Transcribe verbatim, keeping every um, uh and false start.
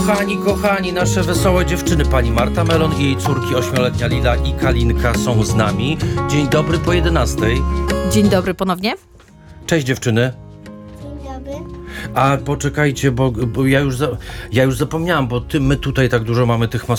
Kochani, kochani, nasze wesołe dziewczyny, pani Marta Melon i jej córki ośmioletnia Lila i Kalinka są z nami. Dzień dobry po jedenastej. Dzień dobry ponownie. Cześć dziewczyny. Dzień dobry. A poczekajcie, bo, bo ja, już za, ja już zapomniałam, bo ty, my tutaj tak dużo mamy tych